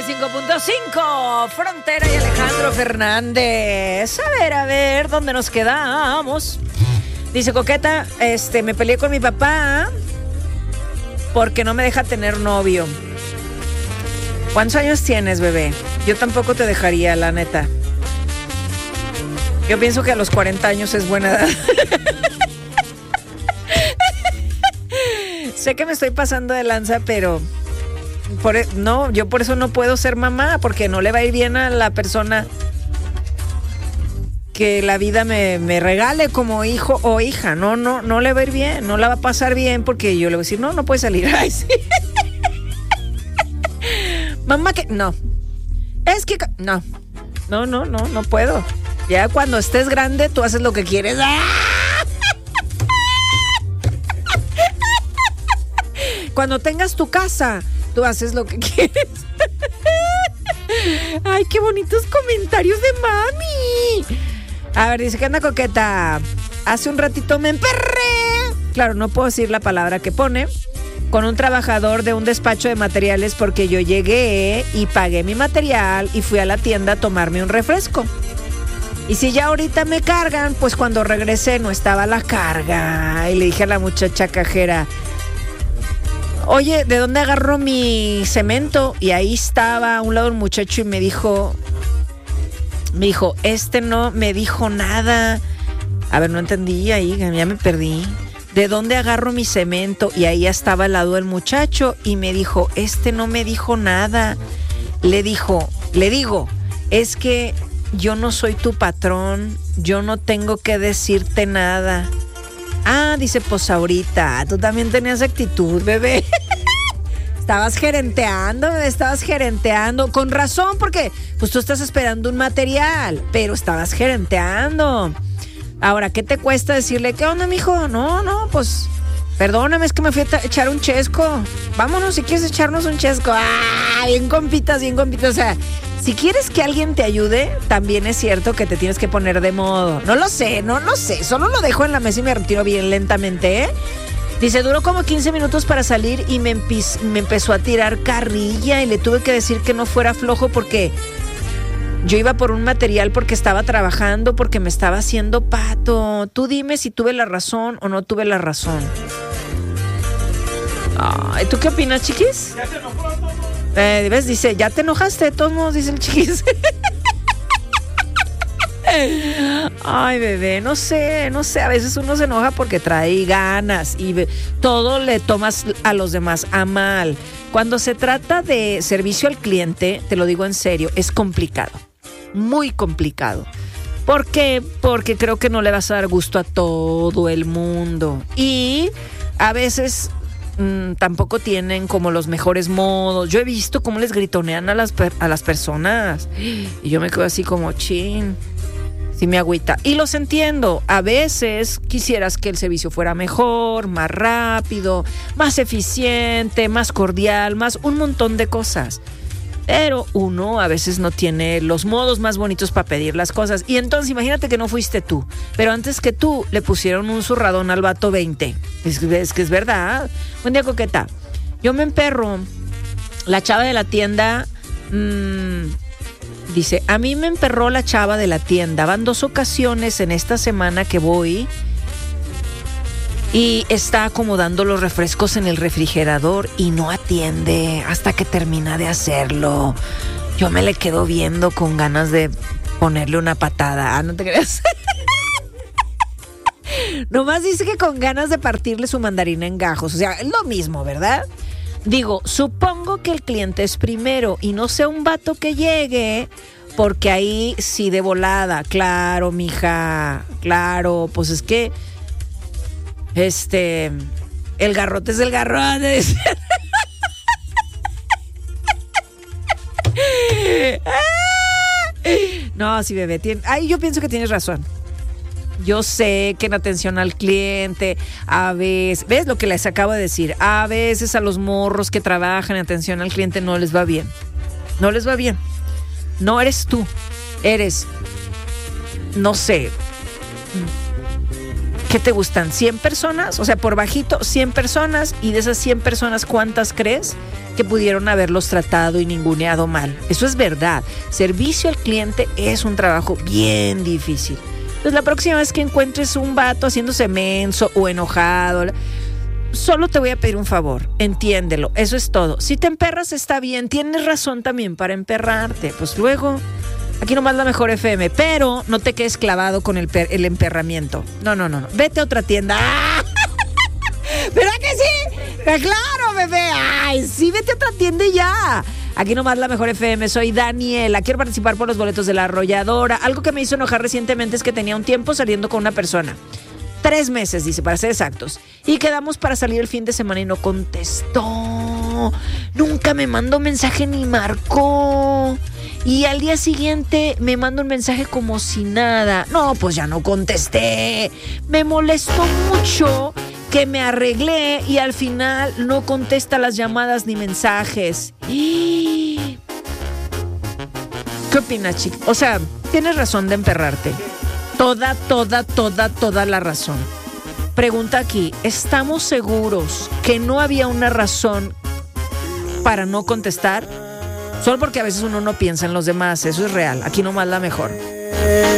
95.5, Frontera y Alejandro Fernández. A ver, ¿dónde nos quedamos? Dice Coqueta, me peleé con mi papá porque no me deja tener novio. ¿Cuántos años tienes, bebé? Yo tampoco te dejaría, la neta. Yo pienso que a los 40 años es buena edad. Sé que me estoy pasando de lanza, pero yo por eso no puedo ser mamá, porque no le va a ir bien a la persona que la vida me regale como hijo o hija. No le va a ir bien, no la va a pasar bien, porque yo le voy a decir, no puede salir. Ay, sí. Mamá, que no. Es que no puedo. Ya cuando estés grande, tú haces lo que quieres. ¡Ah! Cuando tengas tu casa, tú haces lo que quieres. Ay, qué bonitos comentarios de mami. A ver, dice que anda Coqueta. Hace un ratito me emperré. Claro, no puedo decir la palabra que pone. Con un trabajador de un despacho de materiales porque yo llegué y pagué mi material y fui a la tienda a tomarme un refresco. Y si ya ahorita me cargan, pues cuando regresé no estaba la carga. Y le dije a la muchacha cajera, oye, ¿de dónde agarro mi cemento? Y ahí estaba a un lado el muchacho y me dijo, no me dijo nada. A ver, no entendí ahí, ya me perdí. ¿De dónde agarro mi cemento? Y ahí estaba al lado el muchacho y me dijo, no me dijo nada. Le digo, es que yo no soy tu patrón, yo no tengo que decirte nada. Ah, dice, pues ahorita, tú también tenías actitud, bebé. Estabas gerenteando. Con razón, porque pues tú estás esperando un material, pero estabas gerenteando. Ahora, ¿qué te cuesta decirle, qué onda, mijo? No, pues, perdóname, es que me fui a echar un chesco. Vámonos, si quieres echarnos un chesco. ¡Ah! Bien compitas. O sea, si quieres que alguien te ayude, también es cierto que te tienes que poner de modo. No lo sé. Solo lo dejo en la mesa y me retiro bien lentamente, ¿eh? Dice, duró como 15 minutos para salir y me empezó a tirar carrilla y le tuve que decir que no fuera flojo porque yo iba por un material, porque estaba trabajando, porque me estaba haciendo pato. Tú dime si tuve la razón o no tuve la razón. Ay, ¿tú qué opinas, chiquis? Ya se enojó. ¿Ves? Dice, ¿ya te enojaste? De todos modos, dice el chiquis. Ay, bebé, no sé, a veces uno se enoja porque trae ganas y todo le tomas a los demás a mal. Cuando se trata de servicio al cliente, te lo digo en serio, es complicado, muy complicado. ¿Por qué? Porque creo que no le vas a dar gusto a todo el mundo y a veces tampoco tienen como los mejores modos. Yo he visto cómo les gritonean a las personas y yo me quedo así como chin. Sí me agüita. Y los entiendo. A veces quisieras que el servicio fuera mejor, más rápido, más eficiente, más cordial, más un montón de cosas. Pero uno a veces no tiene los modos más bonitos para pedir las cosas. Y entonces imagínate que no fuiste tú, pero antes que tú le pusieron un zurradón al vato 20. Es que es verdad. Buen día, Coqueta. Yo me emperro. La chava de la tienda... Dice, a mí me emperró la chava de la tienda. Van 2 ocasiones en esta semana que voy y está acomodando los refrescos en el refrigerador y no atiende hasta que termina de hacerlo. Yo me le quedo viendo con ganas de ponerle una patada. Ah, no te creas. Nomás dice que con ganas de partirle su mandarina en gajos. O sea, es lo mismo, ¿verdad? Digo, supongo que el cliente es primero y no sea un vato que llegue, porque ahí sí de volada, claro, mija, claro, pues es que el garrote es el garrote. No, sí, bebé, yo pienso que tienes razón. Yo sé que en atención al cliente, a veces, ¿ves lo que les acabo de decir? A veces a los morros que trabajan en atención al cliente no les va bien. No les va bien. No eres tú. Eres, no sé, ¿qué te gustan? ¿100 personas? O sea, por bajito, 100 personas. Y de esas 100 personas, ¿cuántas crees que pudieron haberlos tratado y ninguneado mal? Eso es verdad. Servicio al cliente es un trabajo bien difícil. Entonces, la próxima vez que encuentres un vato haciéndose menso o enojado, solo te voy a pedir un favor, entiéndelo, eso es todo. Si te emperras está bien, tienes razón también para emperrarte. Pues luego, aquí nomás la mejor FM, pero no te quedes clavado con el emperramiento. No, vete a otra tienda. ¡Ah! ¿Verdad que sí? ¡Claro, bebé! ¡Ay, sí, vete a otra tienda y ya! Aquí nomás la mejor FM, soy Daniela, quiero participar por los boletos de La Arrolladora. Algo que me hizo enojar recientemente es que tenía un tiempo saliendo con una persona. 3 meses, dice, para ser exactos. Y quedamos para salir el fin de semana y no contestó. Nunca me mandó mensaje ni marcó. Y al día siguiente me manda un mensaje como si nada. No, pues ya no contesté. Me molestó mucho que me arreglé y al final no contesta las llamadas ni mensajes. ¿Qué opinas, chica? O sea, tienes razón de emperrarte. Toda la razón. Pregunta aquí, ¿estamos seguros que no había una razón para no contestar? Solo porque a veces uno no piensa en los demás, eso es real. Aquí nomás la mejor.